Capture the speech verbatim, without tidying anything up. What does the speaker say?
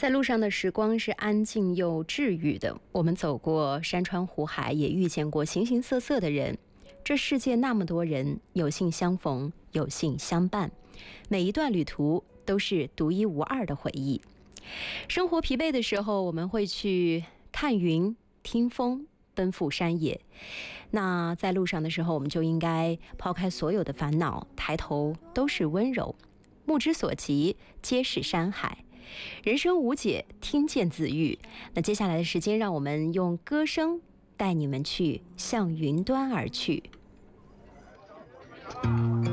在路上的时光是安静又治愈的，我们走过山川湖海，也遇见过形形色色的人。这世界那么多人，有幸相逢，有幸相伴，每一段旅途都是独一无二的回忆。生活疲惫的时候，我们会去看云、听风、奔赴山野。那在路上的时候，我们就应该抛开所有的烦恼，抬头都是温柔，目之所及皆是山海。人生无解，听见自愈。那接下来的时间，让我们用歌声带你们去向云端而去。